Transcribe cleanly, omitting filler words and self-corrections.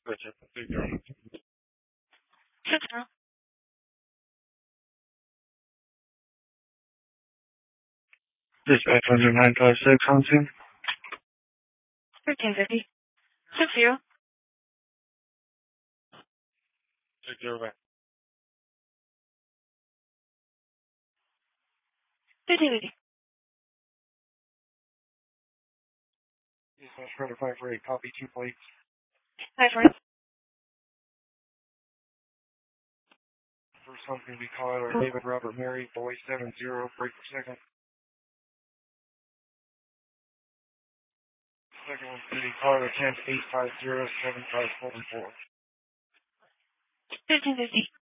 Richard, figure out. Dispatch 956, hunting. 1350. 60. 60 back. 1350. Dispatch 548, copy 2 plates. 5-4. First company we call out are David Robert Mary, boy 70, break for second. Second one, city caller 10 850 7544. 1350.